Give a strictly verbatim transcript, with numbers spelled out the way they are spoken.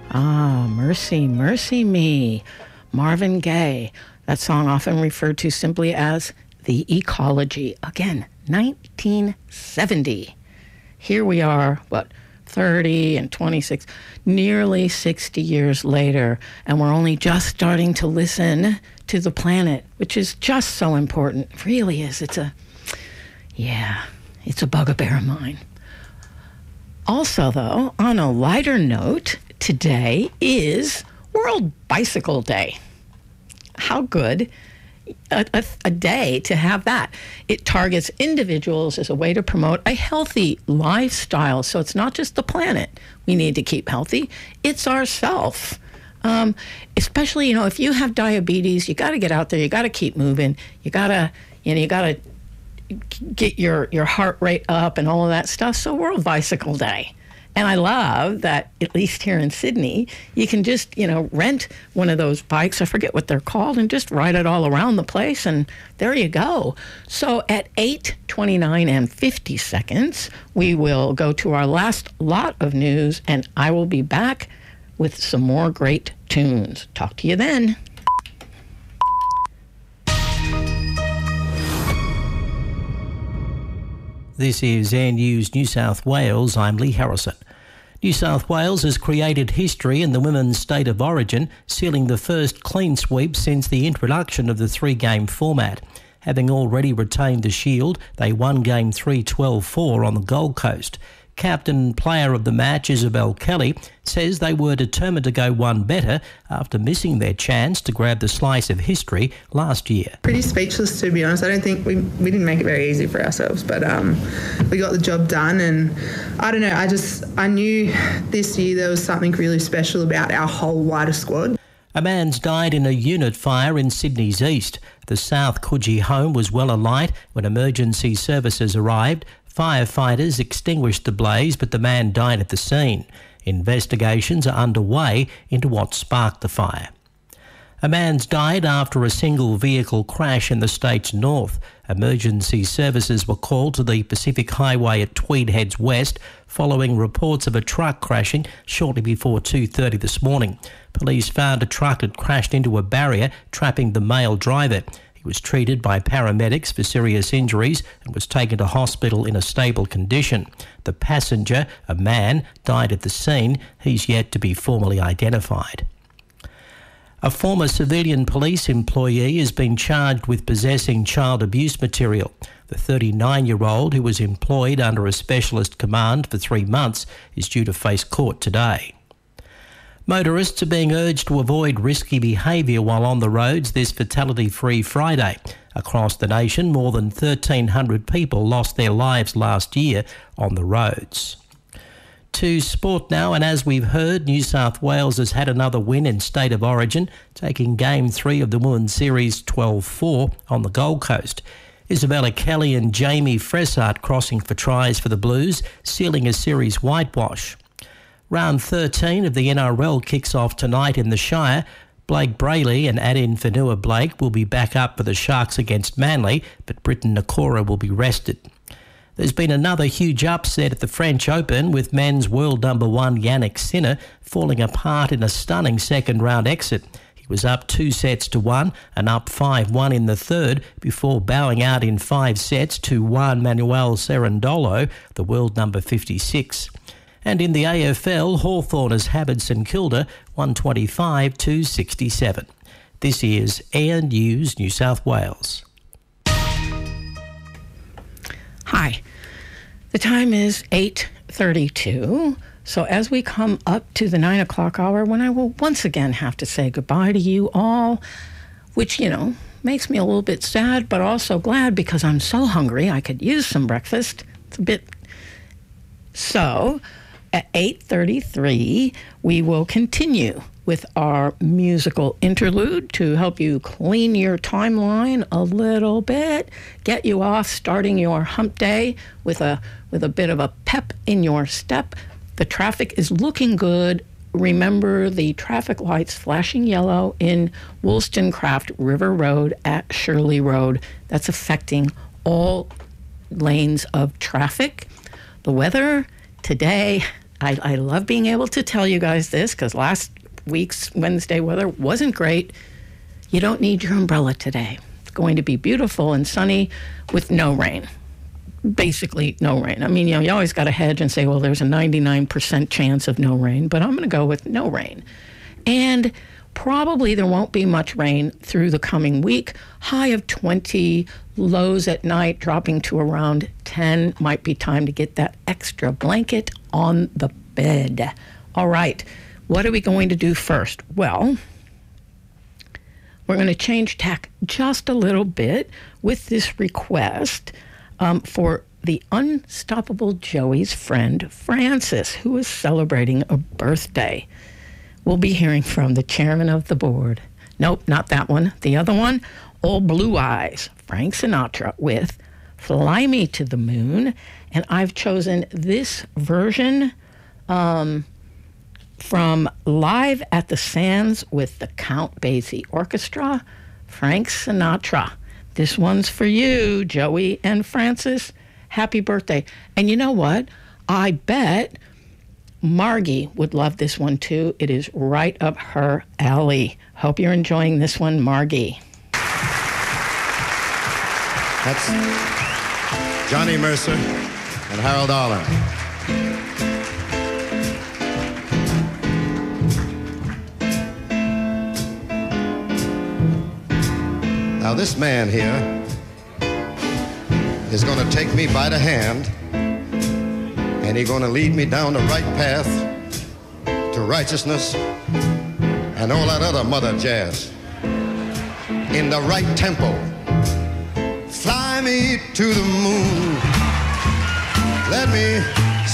Ah, Mercy, Mercy Me, Marvin Gaye. That song often referred to simply as The Ecology. Again, nineteen seventy. Here we are, what, thirty and twenty-six, nearly sixty years later, and we're only just starting to listen to the planet, which is just so important. It really is. It's a, yeah, it's a bugbear of mine. Also, though, on a lighter note, today is World Bicycle Day. How good a, a, a day to have that. It targets individuals as a way to promote a healthy lifestyle. So it's not just the planet we need to keep healthy, it's ourself. Um, especially, you know, if you have diabetes, you got to get out there, you got to keep moving, you got to, you know, you got to get your, your heart rate up and all of that stuff. So World Bicycle Day. And I love that, at least here in Sydney, you can just, you know, rent one of those bikes, I forget what they're called, and just ride it all around the place, and there you go. So at eight twenty-nine and fifty seconds, we will go to our last lot of news, and I will be back with some more great tunes. Talk to you then. This is Air News New South Wales. I'm Lee Harrison. New South Wales has created history in the women's state of origin, sealing the first clean sweep since the introduction of the three-game format. Having already retained the shield, they won game three twelve four on the Gold Coast. Captain and player of the match, Isabel Kelly, says they were determined to go one better after missing their chance to grab the slice of history last year. Pretty speechless, to be honest. I don't think we we didn't make it very easy for ourselves, but um, we got the job done. And I don't know, I just I knew this year there was something really special about our whole wider squad. A man's died in a unit fire in Sydney's east. The South Coogee home was well alight when emergency services arrived. Firefighters extinguished the blaze, but the man died at the scene. Investigations are underway into what sparked the fire. A man's died after a single vehicle crash in the state's north. Emergency services were called to the Pacific Highway at Tweed Heads West following reports of a truck crashing shortly before two thirty this morning. Police found a truck had crashed into a barrier, trapping the male driver. He was treated by paramedics for serious injuries and was taken to hospital in a stable condition. The passenger, a man, died at the scene. He's yet to be formally identified. A former civilian police employee has been charged with possessing child abuse material. The thirty-nine-year-old, who was employed under a specialist command for three months, is due to face court today. Motorists are being urged to avoid risky behaviour while on the roads this Fatality-Free Friday. Across the nation, more than thirteen hundred people lost their lives last year on the roads. To sport now, and as we've heard, New South Wales has had another win in State of Origin, taking Game three of the Women's Series twelve four on the Gold Coast. Isabella Kelly and Jamie Fressart crossing for tries for the Blues, sealing a series whitewash. Round thirteen of the N R L kicks off tonight in the Shire. Blake Brayley and Adin Fanua-Blake will be back up for the Sharks against Manly, but Britton Nakora will be rested. There's been another huge upset at the French Open, with men's world number one Yannick Sinner falling apart in a stunning second-round exit. He was up two sets to one and up five one in the third before bowing out in five sets to Juan Manuel Cerundolo, the world number fifty-six. And in the A F L, Hawthorn has hammered St Kilda one twenty-five to sixty-seven. This is Air News New South Wales. Hi. The time is eight thirty-two. So as we come up to the nine o'clock hour, when I will once again have to say goodbye to you all, which, you know, makes me a little bit sad, but also glad because I'm so hungry. I could use some breakfast. It's a bit... So... At eight thirty-three, we will continue with our musical interlude to help you clean your timeline a little bit, get you off starting your hump day with a with a bit of a pep in your step. The traffic is looking good. Remember the traffic lights flashing yellow in Wollstonecraft River Road at Shirley Road. That's affecting all lanes of traffic. The weather today, I, I love being able to tell you guys this because last week's Wednesday weather wasn't great. You don't need your umbrella today. It's going to be beautiful and sunny with no rain. Basically, no rain. I mean, you know, you always got to hedge and say, well, there's a ninety-nine percent chance of no rain, but I'm going to go with no rain. And probably there won't be much rain through the coming week. High of twenty, lows at night dropping to around ten. Might be time to get that extra blanket on the bed. All right, what are we going to do first? Well, we're going to change tack just a little bit with this request um, for the Unstoppable Joey's friend, Francis, who is celebrating a birthday. We'll be hearing from the chairman of the board. Nope, not that one. The other one, Old Blue Eyes, Frank Sinatra with Fly Me to the Moon. And I've chosen this version um, from Live at the Sands with the Count Basie Orchestra, Frank Sinatra. This one's for you, Joey and Francis. Happy birthday. And you know what? I bet Margie would love this one too. It is right up her alley. Hope you're enjoying this one, Margie. That's Johnny Mercer and Harold Arlen. Now this man here is going to take me by the hand, and he's going to lead me down the right path to righteousness and all that other mother jazz in the right tempo. Fly me to the moon. Let me